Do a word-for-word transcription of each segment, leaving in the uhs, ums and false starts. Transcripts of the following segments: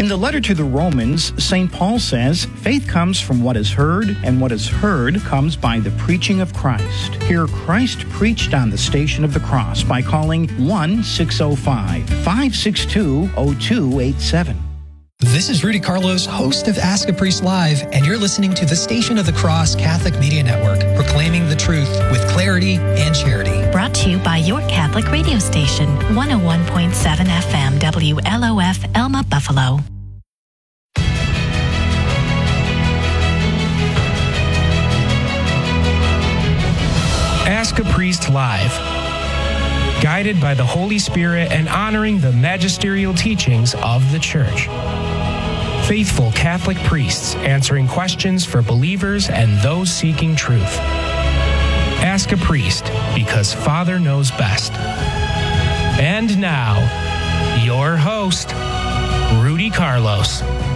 In the letter to the Romans, Saint Paul says, faith comes from what is heard, and what is heard comes by the preaching of Christ. Here, Christ preached on the Station of the Cross by calling one six zero five, five six two, zero two eight seven. This is Rudy Carlos, host of Ask a Priest Live, and you're listening to the Station of the Cross Catholic Media Network, proclaiming the truth with clarity and charity. Brought to you by your Catholic radio station, one oh one point seven F M, W L O F, Elma, Buffalo. Ask a Priest Live. Guided by the Holy Spirit and honoring the magisterial teachings of the Church. Faithful Catholic priests answering questions for believers and those seeking truth. Ask a Priest, because Father knows best. And now, your host, Rudy Carlos.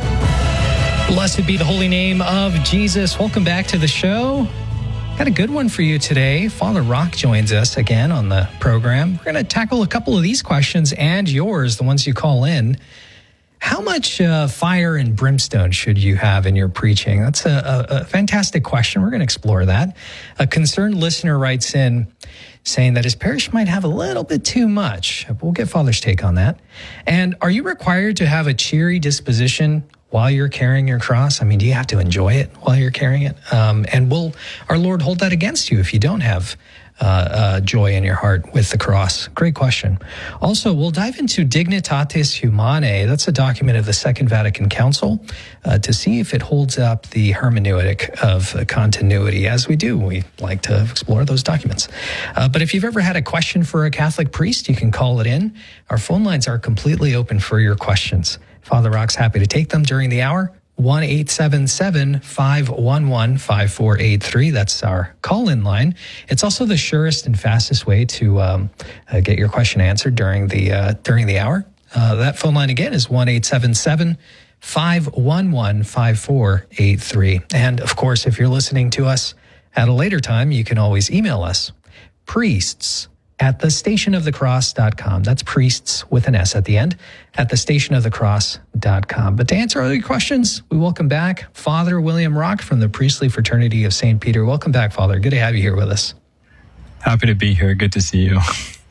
Blessed be the holy name of Jesus. Welcome back to the show. Got a good one for you today. Father Rock joins us again on the program. We're going to tackle a couple of these questions and yours, the ones you call in. How much uh, fire and brimstone should you have in your preaching? That's a, a, a fantastic question. We're going to explore that. A concerned listener writes in saying that his parish might have a little bit too much. We'll get Father's take on that. And are you required to have a cheery disposition while you're carrying your cross? I mean, do you have to enjoy it while you're carrying it? Um, and will our Lord hold that against you if you don't have uh, uh, joy in your heart with the cross? Great question. Also, we'll dive into Dignitatis Humanae. That's a document of the Second Vatican Council uh, to see if it holds up the hermeneutic of uh, continuity. As we do, we like to explore those documents. Uh, but if you've ever had a question for a Catholic priest, you can call it in. Our phone lines are completely open for your questions. Father Rock's happy to take them during the hour. one eight seven seven, five one one, five four eight three. That's our call-in line. It's also the surest and fastest way to um, uh, get your question answered during the uh, during the hour. Uh, that phone line again is one eight seven seven, five one one, five four eight three. And of course, if you're listening to us at a later time, you can always email us, priests at the station of the cross dot com. That's priests with an S at the end, at the station of the cross dot com. But to answer all your questions, we welcome back Father William Rock from the Priestly Fraternity of Saint Peter. Welcome back, Father. Good to have you here with us. Happy to be here. Good to see you.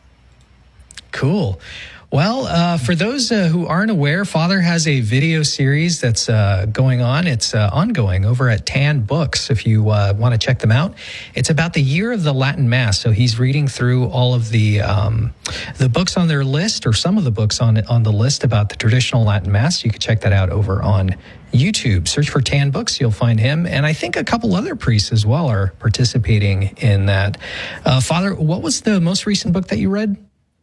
Cool. Well, uh, for those uh, who aren't aware, Father has a video series that's uh, going on. It's uh, ongoing over at Tan Books, if you uh, want to check them out. It's about the year of the Latin Mass. So he's reading through all of the um, the books on their list, or some of the books on on the list about the traditional Latin Mass. You can check that out over on YouTube. Search for Tan Books. You'll find him. And I think a couple other priests as well are participating in that. Uh, Father, what was the most recent book that you read?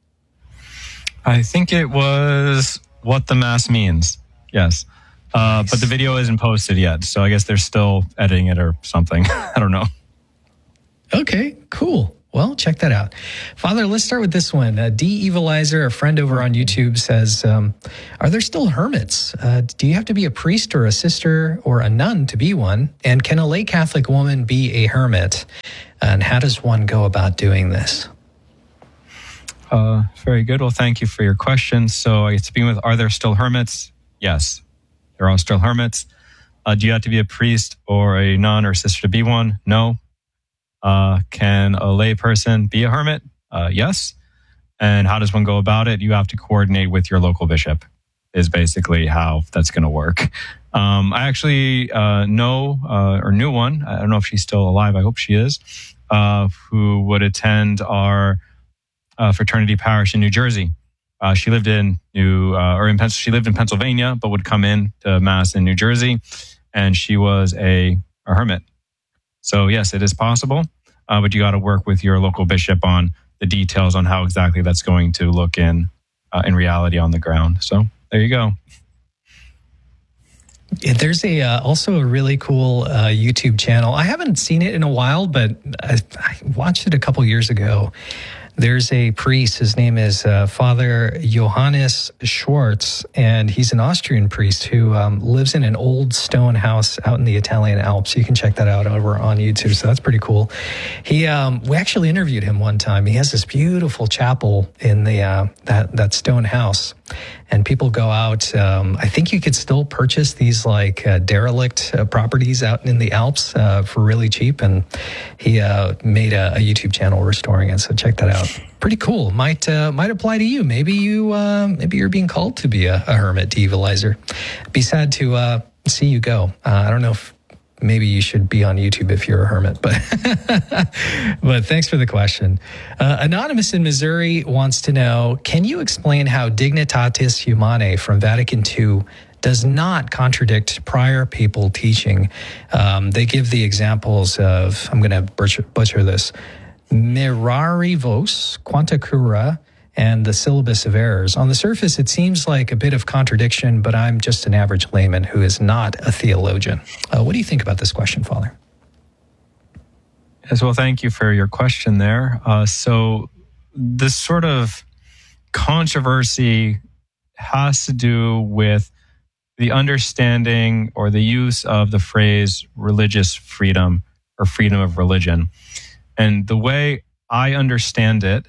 I think it was What the Mass Means. Yes. Uh, nice. But the video isn't posted yet, so I guess they're still editing it or something. I don't know. Okay, cool. Well, check that out. Father, let's start with this one. Uh, D. Evilizer, a friend over on YouTube, says, um, are there still hermits? Uh, do you have to be a priest or a sister or a nun to be one? And can a lay Catholic woman be a hermit? And how does one go about doing this? Uh, very good. Well, thank you for your question. So I get to begin with, are there still hermits? Yes, there are still hermits. Uh, do you have to be a priest or a nun or sister to be one? No. Uh, can a lay person be a hermit? Uh, yes. And how does one go about it? You have to coordinate with your local bishop, is basically how that's going to work. Um, I actually uh, know uh, or knew one. I don't know if she's still alive. I hope she is, uh, who would attend our Uh, fraternity parish in New Jersey. Uh, she lived in New uh, or in Pen- she lived in Pennsylvania, but would come in to Mass in New Jersey, and she was a, a hermit. So yes, it is possible, uh, but you got to work with your local bishop on the details on how exactly that's going to look in uh, in reality on the ground. So there you go. Yeah, there's a uh, also a really cool uh, YouTube channel. I haven't seen it in a while, but I, I watched it a couple years ago. There's a priest, his name is uh, Father Johannes Schwartz, and he's an Austrian priest who um, lives in an old stone house out in the Italian Alps. You can check that out over on YouTube, so that's pretty cool. He, um, we actually interviewed him one time. He has this beautiful chapel in the uh, that, that stone house. and people go out. Um, I think you could still purchase these like uh, derelict uh, properties out in the Alps uh, for really cheap. And he uh, made a, a YouTube channel restoring it. So check that out. Pretty cool. Might uh, might apply to you. Maybe you uh, maybe you're being called to be a, a hermit, de-evilizer. Be sad to uh, see you go. Uh, I don't know if. Maybe you should be on YouTube if you're a hermit, but but thanks for the question. Uh, Anonymous in Missouri wants to know, can you explain how Dignitatis Humanae from Vatican Two does not contradict prior papal teaching? Um, they give the examples of, I'm going to butcher, butcher this, Mirari Vos, Quanta Cura, and the Syllabus of Errors. On the surface, it seems like a bit of contradiction, but I'm just an average layman who is not a theologian. Uh, what do you think about this question, Father? As well, thank you for your question there. Uh, so this sort of controversy has to do with the understanding or the use of the phrase religious freedom or freedom of religion. And the way I understand it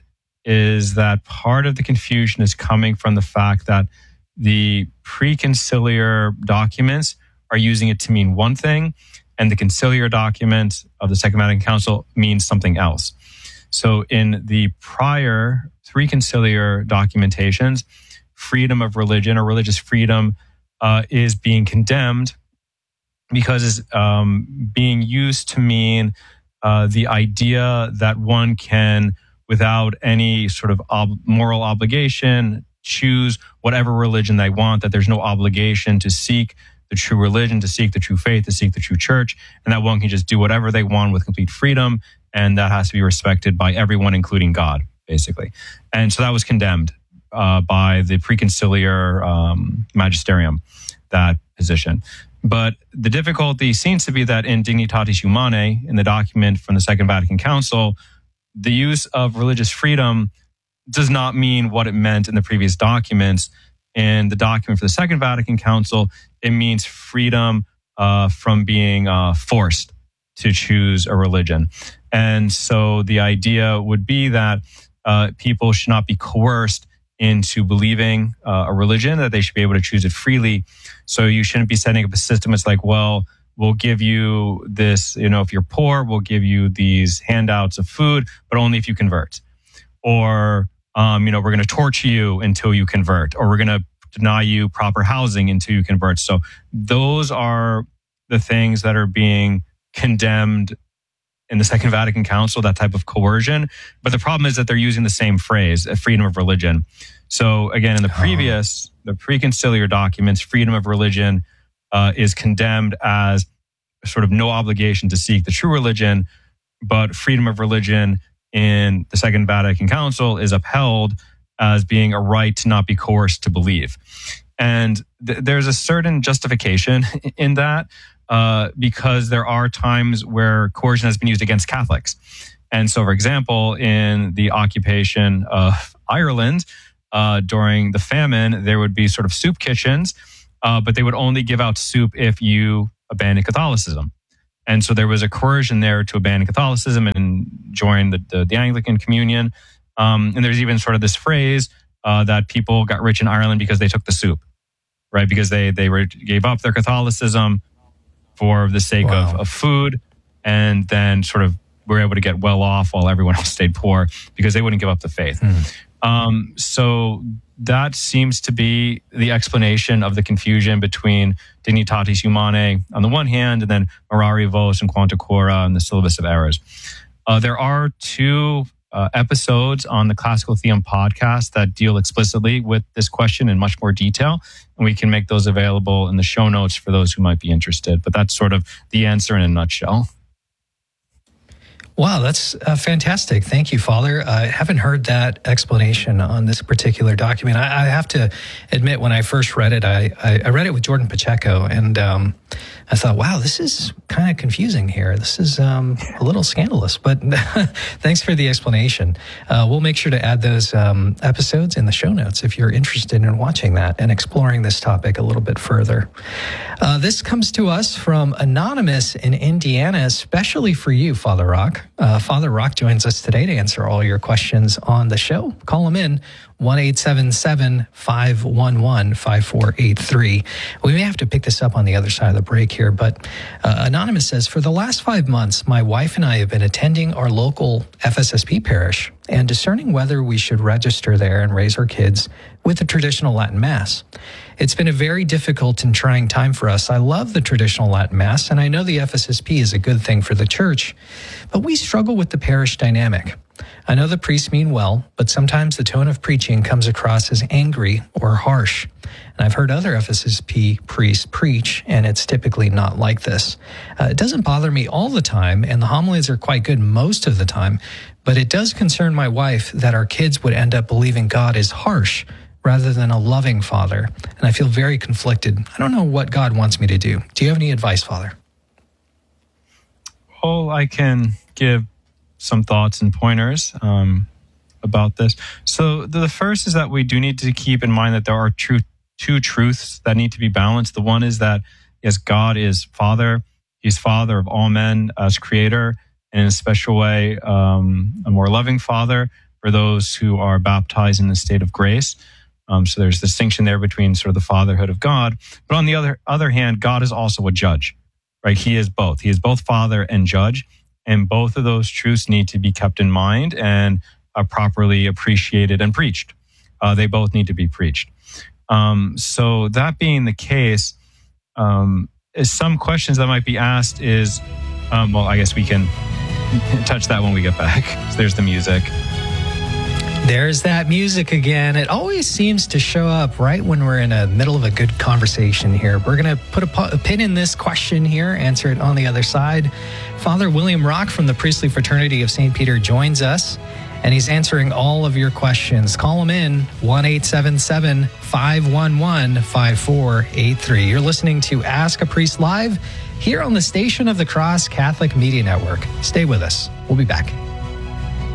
is that part of the confusion is coming from the fact that the pre-conciliar documents are using it to mean one thing, and the conciliar document of the Second Vatican Council means something else. So in the prior three conciliar documentations, freedom of religion or religious freedom uh, is being condemned because it's um, being used to mean uh, the idea that one can, without any sort of ob- moral obligation, choose whatever religion they want, that there's no obligation to seek the true religion, to seek the true faith, to seek the true church, and that one can just do whatever they want with complete freedom, and that has to be respected by everyone, including God, basically. And so that was condemned uh, by the preconciliar um, magisterium, that position. But the difficulty seems to be that in Dignitatis Humanae, in the document from the Second Vatican Council, the use of religious freedom does not mean what it meant in the previous documents. In the document for the Second Vatican Council, it means freedom uh, from being uh, forced to choose a religion. And so the idea would be that uh, people should not be coerced into believing uh, a religion, that they should be able to choose it freely. So you shouldn't be setting up a system. It's like, well, we'll give you this, you know, if you're poor, we'll give you these handouts of food, but only if you convert. Or, um, you know, we're going to torture you until you convert, or we're going to deny you proper housing until you convert. So those are the things that are being condemned in the Second Vatican Council, that type of coercion. But the problem is that they're using the same phrase, freedom of religion. So again, in the previous, oh. the preconciliar documents, freedom of religion Uh, is condemned as sort of no obligation to seek the true religion, but freedom of religion in the Second Vatican Council is upheld as being a right to not be coerced to believe. And th- there's a certain justification in that uh, because there are times where coercion has been used against Catholics. And so, for example, in the occupation of Ireland uh, during the famine, there would be sort of soup kitchens, Uh, but they would only give out soup if you abandoned Catholicism. And so there was a coercion there to abandon Catholicism and join the, the, the Anglican Communion. Um, and there's even sort of this phrase uh, that people got rich in Ireland because they took the soup, right? Because they, they were, gave up their Catholicism for the sake wow. of, of food, and then sort of were able to get well off while everyone else stayed poor because they wouldn't give up the faith. Hmm. Um, so that seems to be the explanation of the confusion between Dignitatis Humanae on the one hand, and then Mirari Vos and Quanta Cura and the Syllabus of Errors. Uh, there are two uh, episodes on the Classical Theum podcast that deal explicitly with this question in much more detail, and we can make those available in the show notes for those who might be interested. But that's sort of the answer in a nutshell. Wow, that's uh, fantastic. Thank you, Father. I haven't heard that explanation on this particular document. I, I have to admit, when I first read it, I, I, I read it with Jordan Pacheco, and um, I thought, wow, this is kind of confusing here. This is um, a little scandalous, but thanks for the explanation. Uh, we'll make sure to add those um, episodes in the show notes if you're interested in watching that and exploring this topic a little bit further. Uh, this comes to us from Anonymous in Indiana, especially for you, Father Rock. Uh, Father Rock joins us today to answer all your questions on the show. Call him in, one eight seven seven, five one one, five four eight three. We may have to pick this up on the other side of the break here, but uh, Anonymous says, for the last five months, my wife and I have been attending our local F S S P parish and discerning whether we should register there and raise our kids with the traditional Latin Mass. It's been a very difficult and trying time for us. I love the traditional Latin Mass, and I know the F S S P is a good thing for the church, but we struggle with the parish dynamic. I know the priests mean well, but sometimes the tone of preaching comes across as angry or harsh. And I've heard other F S S P priests preach, and it's typically not like this. Uh, it doesn't bother me all the time, and the homilies are quite good most of the time, but it does concern my wife that our kids would end up believing God is harsh rather than a loving Father, and I feel very conflicted. I don't know what God wants me to do. Do you have any advice, Father? Well, I can give some thoughts and pointers um, about this. So the first is that we do need to keep in mind that there are true, two truths that need to be balanced. The one is that, yes, God is Father. He's Father of all men as Creator, and in a special way, um, a more loving Father for those who are baptized in the state of grace. Um, so there's distinction there between sort of the fatherhood of God. But on the other other hand, God is also a judge, right? He is both. He is both Father and judge. And both of those truths need to be kept in mind and uh, properly appreciated and preached. Uh, they both need to be preached. Um, so that being the case, um, is some questions that might be asked is, um, well, I guess we can touch that when we get back. So there's the music. There's that music again. It always seems to show up right when we're in the middle of a good conversation here. We're going to put a, a pin in this question here, answer it on the other side. Father William Rock from the Priestly Fraternity of Saint Peter joins us, and he's answering all of your questions. Call him in, one eight seven seven, five one one, five four eight three. You're listening to Ask a Priest Live here on the Station of the Cross Catholic Media Network. Stay with us. We'll be back.